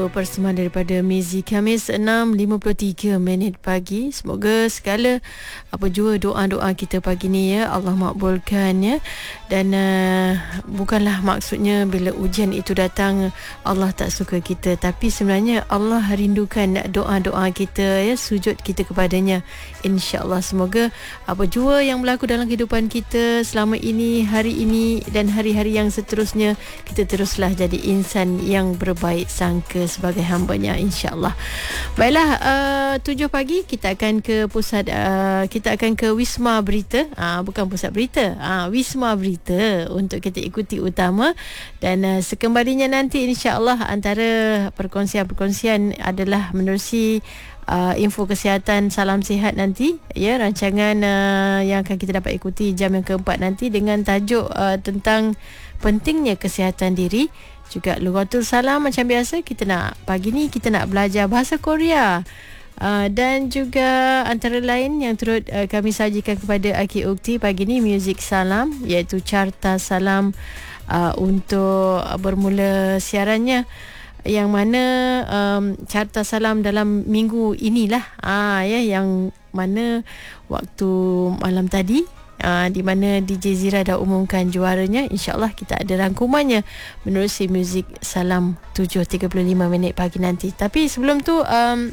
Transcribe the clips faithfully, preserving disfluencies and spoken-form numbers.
Persembahan daripada Mizi Khamis enam lima puluh tiga minit pagi. Semoga segala apa jua doa-doa kita pagi ni ya Allah makbulkan ya. Dan uh, bukanlah maksudnya bila ujian itu datang Allah tak suka kita, tapi sebenarnya Allah rindukan doa-doa kita ya, sujud kita kepadanya. InsyaAllah semoga apa jua yang berlaku dalam kehidupan kita selama ini, hari ini dan hari-hari yang seterusnya, kita teruslah jadi insan yang berbaik sangka sebagai hambanya, insyaAllah. Baiklah, uh, tujuh pagi kita akan ke pusat uh, kita akan ke Wisma Berita, uh, bukan pusat berita, uh, Wisma Berita untuk kita ikuti utama. Dan uh, sekembalinya nanti insyaAllah antara perkongsian-perkongsian adalah menerusi Uh, info kesihatan Salam Sihat nanti ya, rancangan uh, yang akan kita dapat ikuti jam yang keempat nanti dengan tajuk uh, tentang pentingnya kesihatan diri. Juga Lughatul Salam macam biasa, kita nak pagi ni kita nak belajar bahasa Korea. Uh, dan juga antara lain yang turut uh, kami sajikan kepada Aki Ukti pagi ni, Muzik Salam, iaitu Carta Salam uh, untuk uh, bermula siarannya, yang mana um, Carta Salam dalam minggu inilah ah ya, yang mana waktu malam tadi ah, di mana D J Zira dah umumkan juaranya. InsyaAllah kita ada rangkumannya menerusi Muzik Salam tujuh tiga puluh lima minit pagi nanti. Tapi sebelum tu um,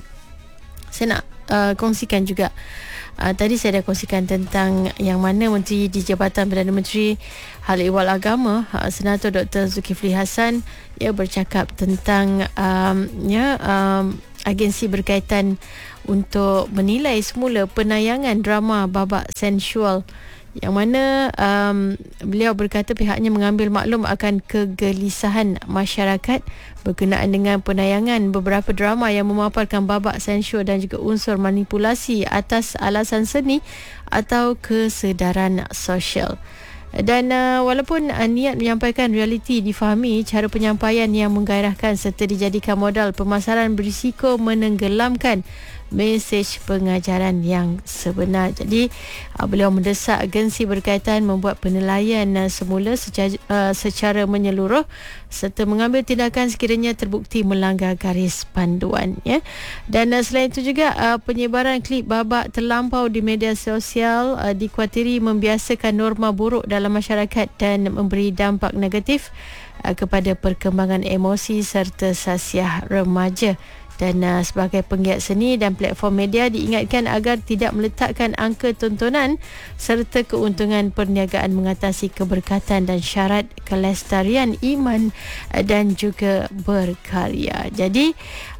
saya nak uh, kongsikan juga. Uh, tadi saya dah kongsikan tentang yang mana Menteri di Jabatan Perdana Menteri Hal Ehwal Agama, uh, Senator Doktor Zulkifli Hasan, ia bercakap tentang um, ya um, agensi berkaitan untuk menilai semula penayangan drama babak sensual, yang mana um, beliau berkata pihaknya mengambil maklum akan kegelisahan masyarakat berkenaan dengan penayangan beberapa drama yang memaparkan babak sensual dan juga unsur manipulasi atas alasan seni atau kesedaran sosial. Dan uh, walaupun uh, niat menyampaikan realiti difahami, cara penyampaian yang menggairahkan serta dijadikan modal pemasaran berisiko menenggelamkan mesej pengajaran yang sebenar. Jadi uh, beliau mendesak agensi berkaitan membuat penilaian uh, semula secara, uh, secara menyeluruh serta mengambil tindakan sekiranya terbukti melanggar garis panduan ya. Dan uh, selain itu juga uh, penyebaran klip babak terlampau di media sosial uh, dikuatiri membiasakan norma buruk dalam masyarakat dan memberi dampak negatif uh, kepada perkembangan emosi serta sasiah remaja. Dan uh, sebagai penggiat seni dan platform media diingatkan agar tidak meletakkan angka tontonan serta keuntungan perniagaan mengatasi keberkatan dan syarat kelestarian iman uh, dan juga berkarya. Jadi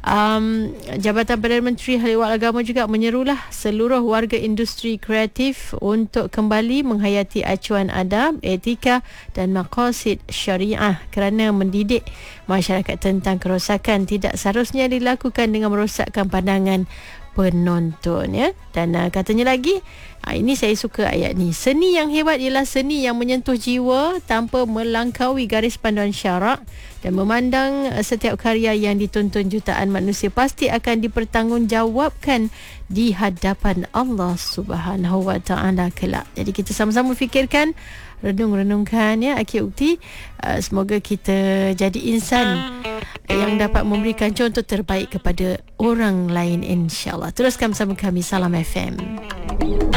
um, Jabatan Perdana Menteri Hal Ehwal Agama juga menyerulah seluruh warga industri kreatif untuk kembali menghayati acuan adab, etika dan maqasid syariah kerana mendidik masyarakat tentang kerosakan tidak seharusnya dilakukan dengan merosakkan pandangan penonton ya. Dan uh, katanya lagi, uh, ini saya suka ayat ni, seni yang hebat ialah seni yang menyentuh jiwa tanpa melangkaui garis panduan syarak dan memandang uh, setiap karya yang ditonton jutaan manusia pasti akan dipertanggungjawabkan di hadapan Allah Subhanahu Wa Taala kelak. Jadi kita sama-sama fikirkan, renung-renungkan ya Aki Ukti. Uh, semoga kita jadi insan yang dapat memberikan contoh terbaik kepada orang lain, insyaAllah. Teruskan bersama kami Salam F M.